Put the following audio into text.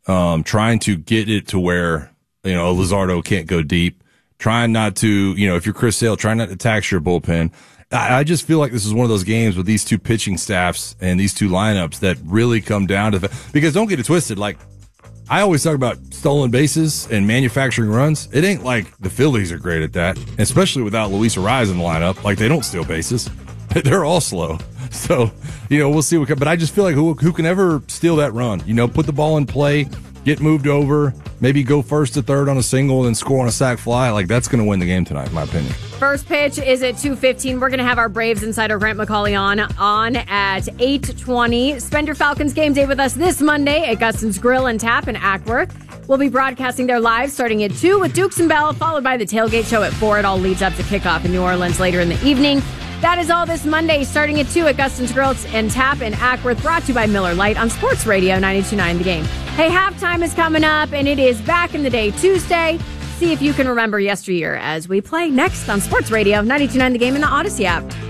trying to get it to where, Luzardo can't go deep, trying not to, if you're Chris Sale, trying not to tax your bullpen. I just feel like this is one of those games with these two pitching staffs and these two lineups that really come down to because don't get it twisted. Like, I always talk about stolen bases and manufacturing runs. It ain't like the Phillies are great at that, especially without Luis Arraez in the lineup. Like, they don't steal bases. They're all slow. So, we'll see what, but I just feel like who can ever steal that run? Put the ball in play, get moved over, maybe go first to third on a single and score on a sac fly. Like, that's going to win the game tonight, in my opinion. First pitch is at 2:15. We're going to have our Braves insider Grant McCauley on at 8:20. Spend your Falcons game day with us this Monday at Guston's Grill and Tap in Ackworth. We'll be broadcasting there live starting at 2 with Dukes and Bell, followed by the tailgate show at 4. It all leads up to kickoff in New Orleans later in the evening. That is all this Monday, starting at 2 at Guston's Grill and Tap in Ackworth, brought to you by Miller Lite on Sports Radio 92.9 The Game. Hey, halftime is coming up, and it is Back in the Day Tuesday. See if you can remember yesteryear as we play next on Sports Radio 92.9 The Game in the Odyssey app.